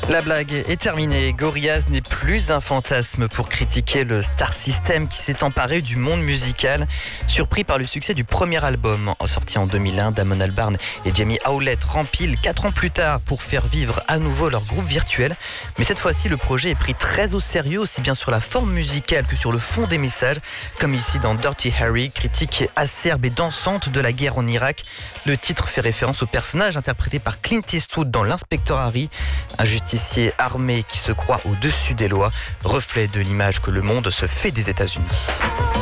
La blague est terminée. Gorillaz n'est plus un fantasme pour critiquer le star system qui s'est emparé du monde musical. Surpris par le succès du premier album, sorti en 2001, Damon Albarn et Jamie Howlett rempilent 4 ans plus tard pour faire vivre à nouveau leur groupe virtuel. Mais cette fois-ci, le projet est pris très au sérieux, aussi bien sur la forme musicale que sur le fond des messages. Comme ici dans Dirty Harry, critique acerbe et dansante de la guerre en Irak. Le titre fait référence au personnage interprété par Clint Eastwood dans L'Inspecteur Harry, un justicier armé qui se croit au-dessus des lois, reflet de l'image que le monde se fait des États-Unis.